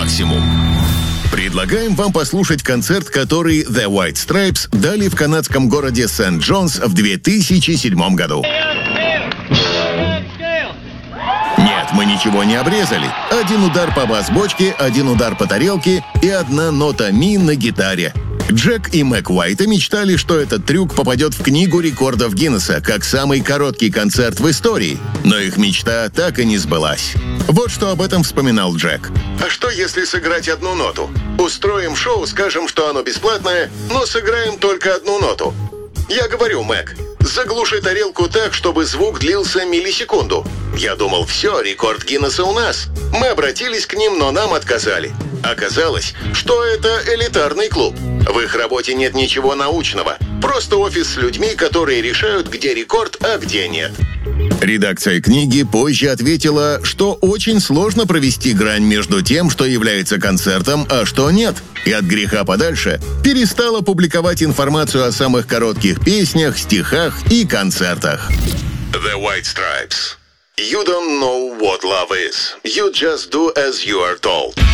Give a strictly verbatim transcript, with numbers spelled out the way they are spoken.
максимум. Предлагаем вам послушать концерт, который The White Stripes дали в канадском городе Сент-Джонс в две тысячи седьмом году. Нет, мы ничего не обрезали. Один удар по бас-бочке, один удар по тарелке и одна нота ми на гитаре. Джек и Мэг Уайта мечтали, что этот трюк попадет в книгу рекордов Гиннесса как самый короткий концерт в истории, но их мечта так и не сбылась. Вот что об этом вспоминал Джек. «А что, если сыграть одну ноту? Устроим шоу, скажем, что оно бесплатное, но сыграем только одну ноту. Я говорю, Мэг, заглуши тарелку так, чтобы звук длился миллисекунду. Я думал, все, рекорд Гиннесса у нас. Мы обратились к ним, но нам отказали. Оказалось, что это элитарный клуб. В их работе нет ничего научного. Просто офис с людьми, которые решают, где рекорд, а где нет». Редакция книги позже ответила, что очень сложно провести грань между тем, что является концертом, а что нет. И от греха подальше перестала публиковать информацию о самых коротких песнях, стихах и концертах. The White Stripes. You don't know what love is. You just do as you are told.